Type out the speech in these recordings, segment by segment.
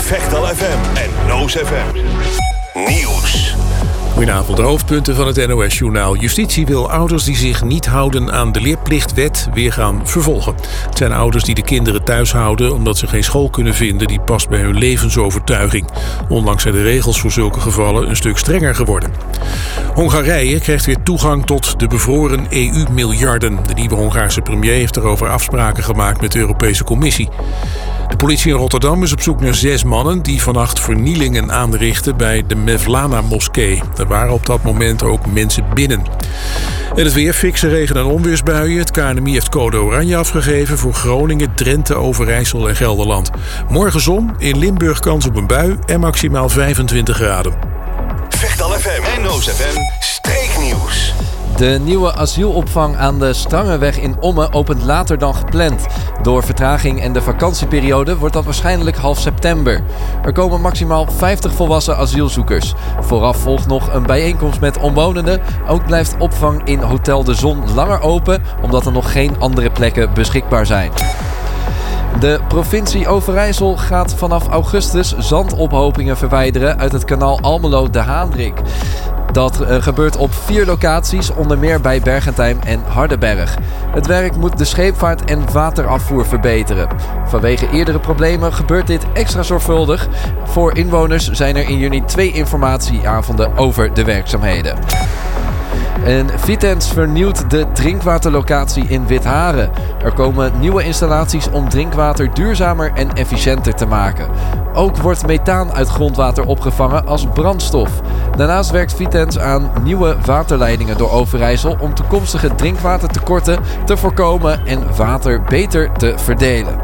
Vechtal FM en Noos FM. Nieuws. Goedenavond, de hoofdpunten van het NOS-journaal. Justitie wil ouders die zich niet houden aan de leerplichtwet weer gaan vervolgen. Het zijn ouders die de kinderen thuis houden omdat ze geen school kunnen vinden die past bij hun levensovertuiging. Onlangs zijn de regels voor zulke gevallen een stuk strenger geworden. Hongarije krijgt weer toegang tot de bevroren EU-miljarden. De nieuwe Hongaarse premier heeft erover afspraken gemaakt met de Europese Commissie. De politie in Rotterdam is op zoek naar 6 mannen die vannacht vernielingen aanrichten bij de Mevlana-moskee. Er waren op dat moment ook mensen binnen. En het weer, fikse regen- en onweersbuien. Het KNMI heeft code oranje afgegeven voor Groningen, Drenthe, Overijssel en Gelderland. Morgen zon, in Limburg kans op een bui en maximaal 25 graden. Vechtal FM en Noos FM streeknieuws. De nieuwe asielopvang aan de Strangeweg in Ommen opent later dan gepland. Door vertraging en de vakantieperiode wordt dat waarschijnlijk half september. Er komen maximaal 50 volwassen asielzoekers. Vooraf volgt nog een bijeenkomst met omwonenden. Ook blijft opvang in Hotel de Zon langer open, omdat er nog geen andere plekken beschikbaar zijn. De provincie Overijssel gaat vanaf augustus zandophopingen verwijderen uit het kanaal Almelo-De Haandrik. Dat gebeurt op 4 locaties, onder meer bij Bergentijn en Hardenberg. Het werk moet de scheepvaart en waterafvoer verbeteren. Vanwege eerdere problemen gebeurt dit extra zorgvuldig. Voor inwoners zijn er in juni 2 informatieavonden over de werkzaamheden. En Vitens vernieuwt de drinkwaterlocatie in Witharen. Er komen nieuwe installaties om drinkwater duurzamer en efficiënter te maken. Ook wordt methaan uit grondwater opgevangen als brandstof. Daarnaast werkt Vitens aan nieuwe waterleidingen door Overijssel om toekomstige drinkwatertekorten te voorkomen en water beter te verdelen.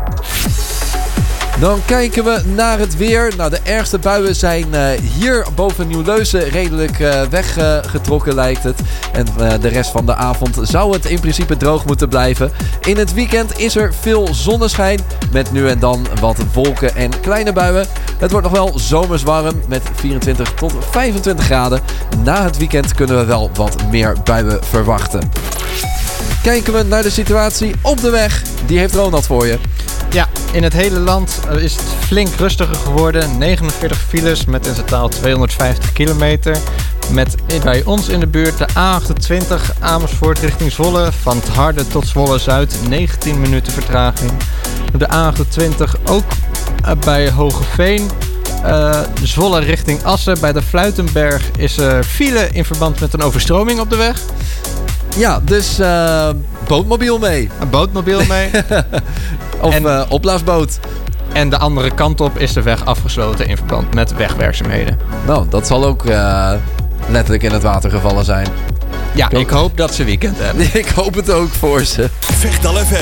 Dan kijken we naar het weer. Nou, de ergste buien zijn hier boven Nieuw-Leusen redelijk weggetrokken, lijkt het. En de rest van de avond zou het in principe droog moeten blijven. In het weekend is er veel zonneschijn, met nu en dan wat wolken en kleine buien. Het wordt nog wel zomers warm met 24 tot 25 graden. Na het weekend kunnen we wel wat meer buien verwachten. Kijken we naar de situatie op de weg. Die heeft Ronald voor je. Ja, in het hele land is het flink rustiger geworden. 49 files met in totaal 250 kilometer. Met bij ons in de buurt de A28 Amersfoort richting Zwolle. Van 't Harde tot Zwolle-Zuid 19 minuten vertraging. De A28 ook bij Hogeveen. Zwolle richting Assen. Bij de Fluitenberg is er file in verband met een overstroming op de weg. Ja, dus bootmobiel mee. Een bootmobiel mee. Of opblaasboot. En de andere kant op is de weg afgesloten in verband met wegwerkzaamheden. Nou, dat zal ook letterlijk in het water gevallen zijn. Ja, ik hoop dat ze weekend hebben. Ik hoop het ook voor ze. Vechtal FM.